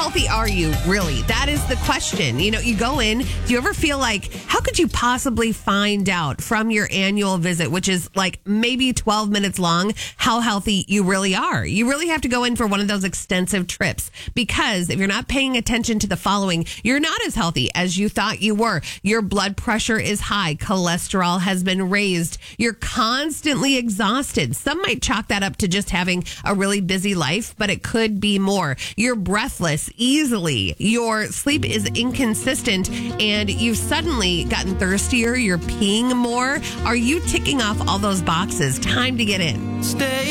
healthy are you really? That is the question. You go in, do you ever feel like, how could you possibly find out from your annual visit, which is like maybe 12 minutes long, how healthy you really are? You really have to go in for one of those extensive trips, because if you're not paying attention to the following, you're not as healthy as you thought you were. Your blood pressure is high. Cholesterol has been raised. You're constantly exhausted. Some might chalk that up to just having a really busy life, but it could be more. You're breathless easily. Your sleep is inconsistent, and you've suddenly gotten thirstier. You're peeing more. Are you ticking off all those boxes? Time to get in. Stay